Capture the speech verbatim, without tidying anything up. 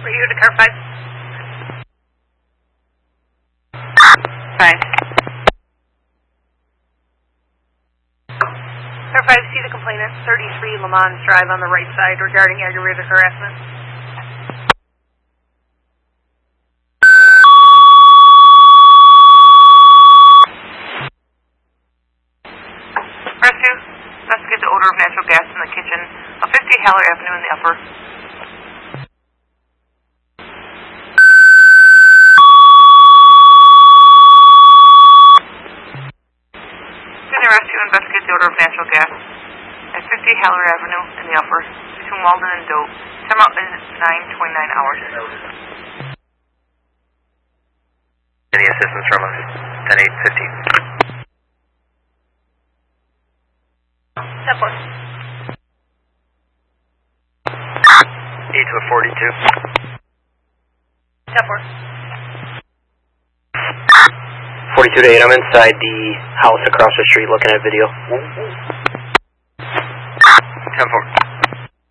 for you to car five. Five. Car five, see the complainant, thirty-three Lamont Drive on the right side regarding aggravated harassment. Rescue, investigate the odor of natural gas in the kitchen of fifty Haller Avenue in the upper. Senior Rescue, investigate the odor of natural gas at fifty Haller Avenue in the upper between Walden and Doe. Time out is nine twenty-nine hours. Any assistance from us? ten eight fifteen. ten four. eight to forty-two. ten four. forty-two to eight, I'm inside the house across the street looking at video. ten four.